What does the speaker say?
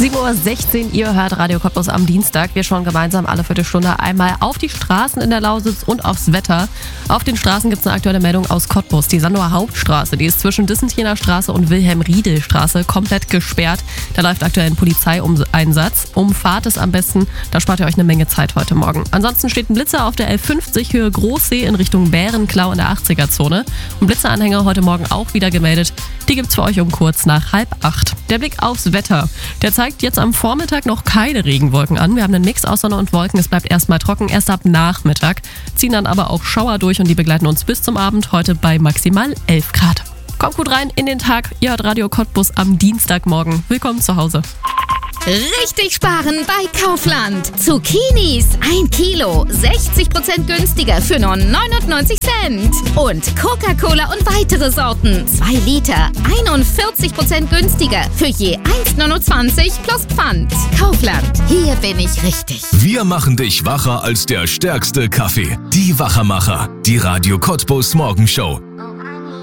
7:16 Uhr, ihr hört Radio Cottbus am Dienstag. Wir schauen gemeinsam alle Viertelstunde einmal auf die Straßen in der Lausitz und aufs Wetter. Auf den Straßen gibt es eine aktuelle Meldung aus Cottbus. Die Sandower Hauptstraße, die ist zwischen Dissentiner Straße und Wilhelm-Riedel-Straße komplett gesperrt. Da läuft aktuell ein Polizeieinsatz. Umfahrt es am besten, da spart ihr euch eine Menge Zeit heute Morgen. Ansonsten steht ein Blitzer auf der L50 Höhe Großsee in Richtung Bärenklau in der 80er-Zone. Und Blitzeranhänger heute Morgen auch wieder gemeldet. Die gibt's für euch um kurz nach 7:30. Der Blick aufs Wetter. Der zeigt jetzt am Vormittag noch keine Regenwolken an. Wir haben einen Mix aus Sonne und Wolken. Es bleibt erstmal trocken, erst ab Nachmittag. Ziehen dann aber auch Schauer durch und die begleiten uns bis zum Abend. Heute bei maximal 11 Grad. Kommt gut rein in den Tag. Ihr hört Radio Cottbus am Dienstagmorgen. Willkommen zu Hause. Richtig sparen bei Kaufland. Zucchinis 1 Kilo, 60% günstiger für nur 99 Cent. Und Coca-Cola und weitere Sorten, 2 Liter, 41% günstiger für je 1,29 plus Pfand. Kaufland, hier bin ich richtig. Wir machen dich wacher als der stärkste Kaffee. Die Wachermacher, die Radio Cottbus Morgenshow.